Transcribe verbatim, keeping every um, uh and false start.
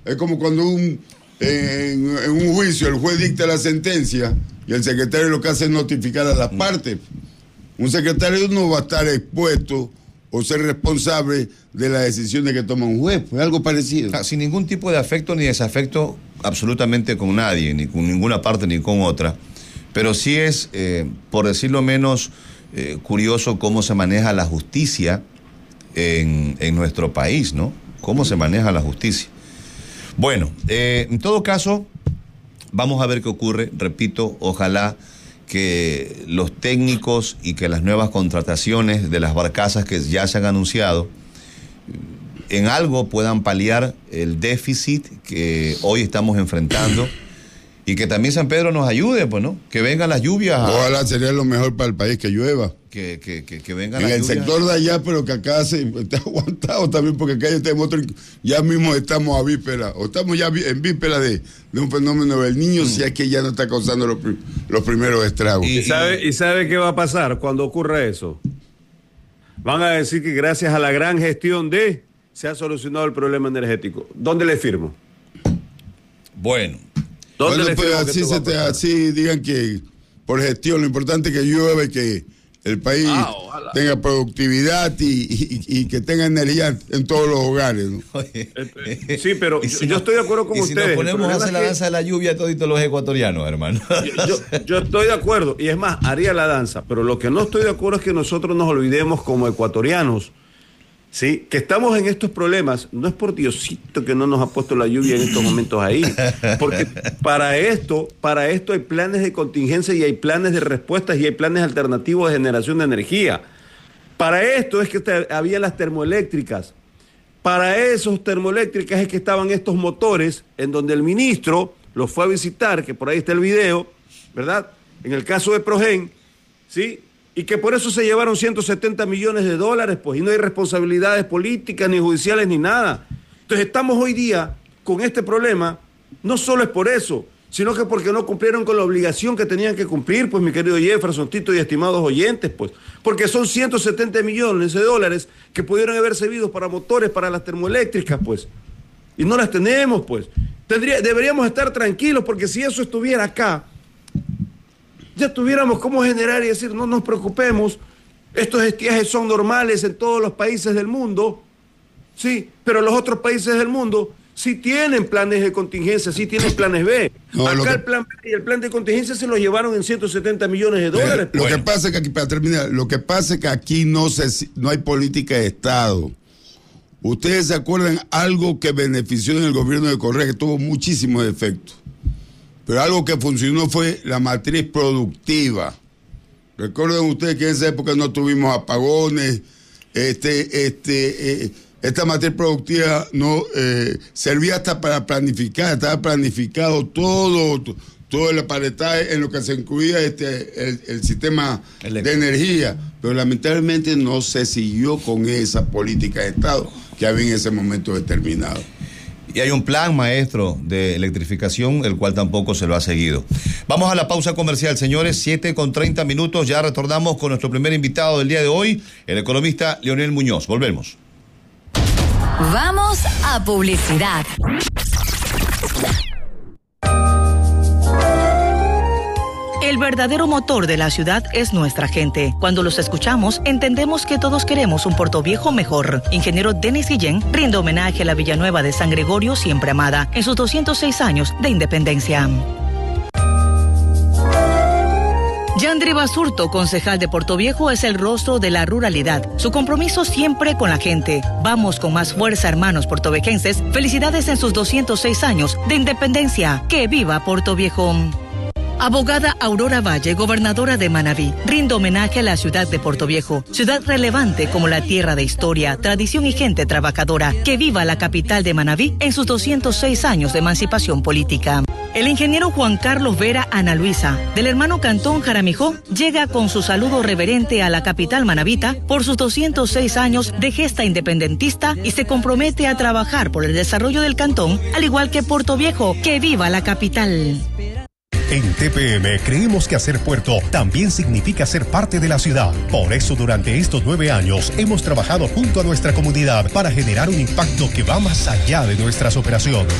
Es como cuando un, en, en un juicio el juez dicta la sentencia y el secretario lo que hace es notificar a las partes. Un secretario no va a estar expuesto o ser responsable de las decisiones que toma un juez. Pues algo parecido. Ah, sin ningún tipo de afecto ni desafecto absolutamente con nadie, ni con ninguna parte ni con otra. Pero sí es, eh, por decirlo menos, eh, curioso cómo se maneja la justicia en, en nuestro país, ¿no? Cómo se maneja la justicia. Bueno, eh, en todo caso, vamos a ver qué ocurre. Repito, ojalá que los técnicos y que las nuevas contrataciones de las barcazas que ya se han anunciado en algo puedan paliar el déficit que hoy estamos enfrentando y que también San Pedro nos ayude, pues, ¿no? Que vengan las lluvias. A... Ojalá sería lo mejor para el país que llueva. Que, que, que, que vengan en las el lluvias. sector de allá, pero que acá se está aguantado también, porque acá ya tenemos otro, ya mismo estamos a víspera, o estamos ya en víspera de, de un fenómeno del niño, mm. si es que ya no está causando los, los primeros estragos. ¿Y, y, sabe, ¿Y sabe qué va a pasar cuando ocurra eso? Van a decir que gracias a la gran gestión de se ha solucionado el problema energético. ¿Dónde le firmo? Bueno. ¿Dónde bueno, le pues firmo así, se te, así digan que por gestión, lo importante es que llueve, que el país ah, tenga productividad y, y, y que tenga energía en todos los hogares, ¿no? Sí, pero si yo no, estoy de acuerdo con y ustedes. Si nos ponemos a hacer la danza de la lluvia toditos los ecuatorianos, hermano. Yo, yo, yo estoy de acuerdo, y es más, haría la danza, pero lo que no estoy de acuerdo es que nosotros nos olvidemos como ecuatorianos, ¿sí? Que estamos en estos problemas, no es por Diosito que no nos ha puesto la lluvia en estos momentos ahí, porque para esto, para esto hay planes de contingencia y hay planes de respuestas y hay planes alternativos de generación de energía. Para esto es que había las termoeléctricas, para esos termoeléctricas es que estaban estos motores en donde el ministro los fue a visitar, que por ahí está el video, ¿verdad? En el caso de Progen, ¿sí? Y que por eso se llevaron ciento setenta millones de dólares, pues, y no hay responsabilidades políticas, ni judiciales, ni nada. Entonces estamos hoy día con este problema, no solo es por eso, sino que porque no cumplieron con la obligación que tenían que cumplir, pues, mi querido Jefferson, Tito y estimados oyentes, pues, porque son ciento setenta millones de dólares que pudieron haber servido para motores, para las termoeléctricas, pues, y no las tenemos, pues. Tendría, deberíamos estar tranquilos, porque si eso estuviera acá, ya tuviéramos cómo generar y decir, no nos preocupemos, estos estiajes son normales en todos los países del mundo, sí, pero los otros países del mundo sí tienen planes de contingencia, sí tienen planes B. No, Acá que... el plan B y el plan de contingencia se los llevaron en ciento setenta millones de dólares. Lo bueno. que pasa es que aquí, para terminar, lo que pasa es que aquí no, se, no hay política de Estado. Ustedes se acuerdan algo que benefició en el gobierno de Correa, que tuvo muchísimos efectos. Pero algo que funcionó fue la matriz productiva. Recuerden ustedes que en esa época no tuvimos apagones, este, este, eh, esta matriz productiva no eh, servía hasta para planificar, estaba planificado todo, todo el aparataje en lo que se incluía este, el, el sistema Eléctrico. de energía, pero lamentablemente no se siguió con esa política de Estado que había en ese momento determinado. Y hay un plan, maestro, de electrificación, el cual tampoco se lo ha seguido. Vamos a la pausa comercial, señores, siete con treinta minutos. Ya retornamos con nuestro primer invitado del día de hoy, el economista Leonel Muñoz. Volvemos. Vamos a publicidad. El verdadero motor de la ciudad es nuestra gente. Cuando los escuchamos, entendemos que todos queremos un Portoviejo mejor. Ingeniero Denis Guillén rinde homenaje a la Villanueva de San Gregorio, siempre amada, en sus doscientos seis años de independencia. Yandri Basurto, concejal de Portoviejo, es el rostro de la ruralidad. Su compromiso siempre con la gente. Vamos con más fuerza, hermanos portovejenses. Felicidades en sus doscientos seis años de independencia. ¡Que viva Portoviejo! Abogada Aurora Valle, gobernadora de Manabí, rinde homenaje a la ciudad de Portoviejo, ciudad relevante como la tierra de historia, tradición y gente trabajadora. Que viva la capital de Manabí en sus doscientos seis años de emancipación política. El ingeniero Juan Carlos Vera Ana Luisa, del hermano Cantón Jaramijó, llega con su saludo reverente a la capital manabita por sus doscientos seis años de gesta independentista y se compromete a trabajar por el desarrollo del cantón, al igual que Portoviejo. Que viva la capital. En T P M creemos que hacer puerto también significa ser parte de la ciudad. Por eso durante estos nueve años hemos trabajado junto a nuestra comunidad para generar un impacto que va más allá de nuestras operaciones.